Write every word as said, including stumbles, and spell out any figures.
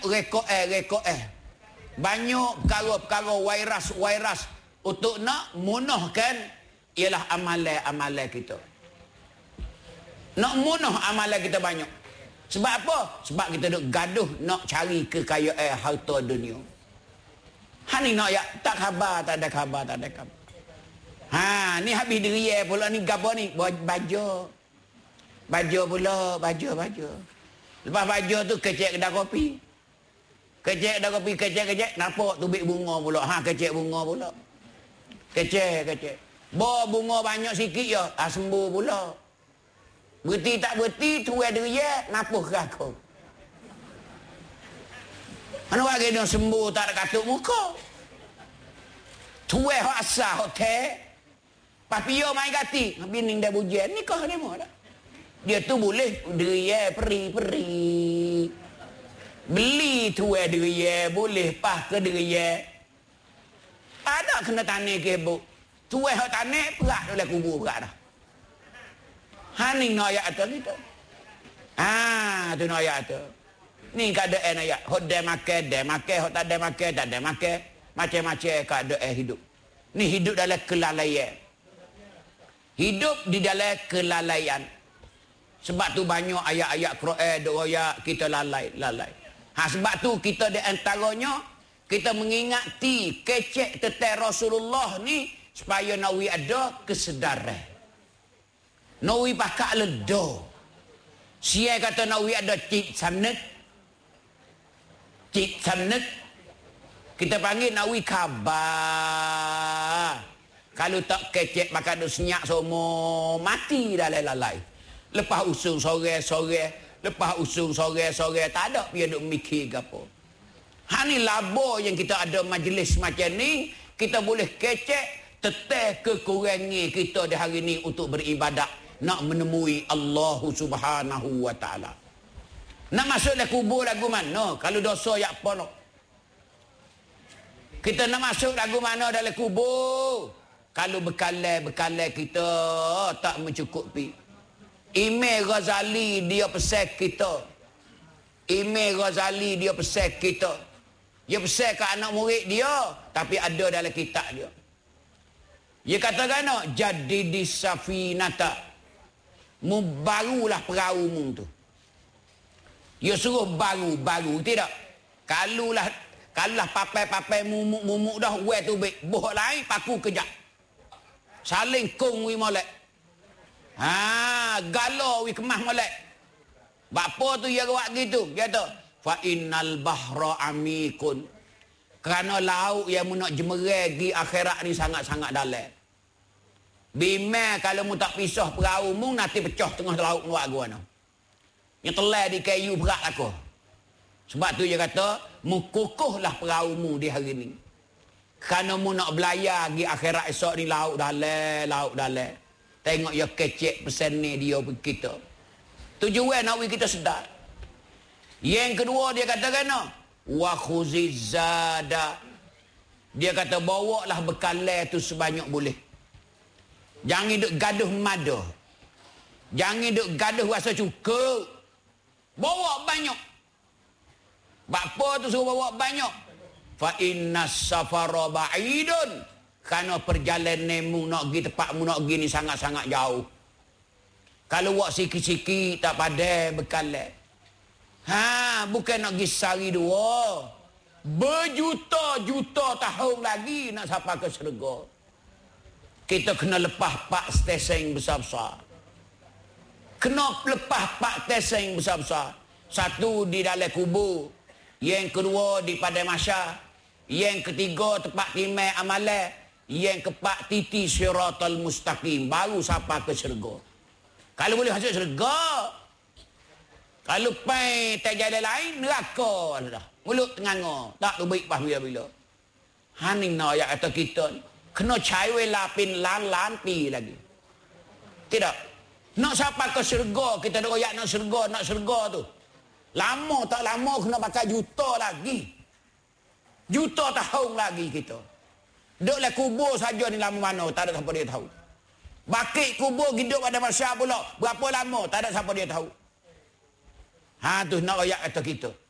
rekod eh, rekod eh. Banyak perkara-perkara virus-virus untuk nak munahkan ialah amalan-amalan kita. Nak munah amalan kita banyak. Sebab apa? Sebab kita duk gaduh nak cari kekayaan harta dunia. Ha ni nak ya tak khabar, tak ada khabar, tak ada khabar. Ha ni habis diri pula ni gapo ni? Baju. Baju pula, baju baju. Lepas baju tu kecek kedai kopi. Kecek kedai kopi, kecek-kecek nampak tubik bunga pula. Ha kecek bunga pula. Kecek, kecek. Bawa bunga banyak sikit ya, ah sembuh pula. Berhenti tak berhenti, tuai diri, napuh kakak. Mana bagi dia sembuh tak ada katuk muka. Tuai hak asal, hak teh. Papio main gati, bini dia bujian, nikah dia mau dah. Dia tu boleh diri, peri-peri. Beli tuai diri, boleh pah ke diri. Ada kena tanah ke bu. Tuai hak tanah, perak oleh kubur perak dah. Haning no ayat tu gitu. Ah, tu no ayat tu. Ni keadaan ayat. Hok dia makan, dia makan, hok tak ada makan, tak ada makan. Macam-macam keadaan hidup. Ni hidup dalam kelalaian. Hidup di dalam kelalaian. Sebab tu banyak ayat-ayat Quran doa kita lalai, lalai. Ha sebab tu kita di antaranya kita mengingati kecek tetai Rasulullah ni supaya nawi ada kesedaran. Nawi pakak ledo. Siapa kata nawi ada cip samnet. Cip samnet. Kita panggil nawi khabar. Kalau tak kecek maka ada senyak semua mati dah lalai. Lepas usung sore-sore, lepas usung sore-sore tak ada dia duk mikir gapo. Ha ni labo yang kita ada majlis macam ni, kita boleh kecek teteh kekurangan kita di hari ni untuk beribadat, nak menemui Allah Subhanahu wa taala. Nak masuk dalam kubur lagu mana? Kalau dosa yak apa nak? Kita nak masuk lagu mana dalam kubur? Kalau bekalan-bekalan kita tak mencukupi. Imam Ghazali dia pesan kita. Imam Ghazali dia pesan kita. Dia pesan ke anak murid dia, tapi ada dalam kitab dia. Dia katakan nak jadi di safinata. Mu barulah perahu mu tu. Dia suruh baru-baru tidak. Kalulah kalulah papai-papai mumuk-mumuk dah we tu baik. Boh lain paku kejap. Saling kong wi molek. Ha, galau wi kemah molek. Bapa tu dia buat gitu, dia kata, fa innal bahra amikun. Kerana laut yang mu nak jemerai di akhirat ni sangat-sangat dalam. Bima kalau mu tak pisah perahu mu nanti pecah tengah laut luar gua no. Yang telah di kayu berat aku. Sebab tu dia kata, mu kukuhlah perahu mu di hari ni. Kerana mu nak belayar di akhirat esok ni laut dalam, laut dalam. Tengok ya kecek pesan ni dia kita. Tujuan nak kita sedar. Yang kedua dia katakan no, wa khuzizada. Dia kata bawalah bekalan tu sebanyak boleh. Jangan duk gaduh mada. Jangan duk gaduh rasa cukup. Bawa banyak. Bapa tu suruh bawa banyak. Fa innas safara ba'idun. Kerana perjalananmu nak pergi tempatmu nak pergi ni sangat-sangat jauh. Kalau buat sikit-sikit tak pandai bekalan. Ha, bukan nak pergi sehari dua. Berjuta-juta tahun lagi nak sampai ke syurga. Kita kena lepas pak stesen besar-besar. Kena lepas pak stesen besar-besar. Satu di dalam kubur. Yang kedua di padang mahsyar. Yang ketiga tempat timai amalan. Yang keempat titi siratal mustaqim. Baru sampai ke syurga. Kalau boleh masuk syurga. Kalau pai tak jalan lain, neraka dah. Mulut tenganga. Tak tu baik pas bila-bila. Haning nak ayat kata kita ni. Kena cai wela pin lan-lan pi lagi. Tidak. Nak sampai ke syurga, kita nak royak nak syurga, nak syurga tu. Lama tak lama kena pakai juta lagi. Juta tahun lagi kita. Duduklah kubur saja ni lama mana, tak ada siapa dia tahu. Bakit kubur hidup pada masa pula, berapa lama, tak ada siapa dia tahu. Ha tu nak royak kata kita.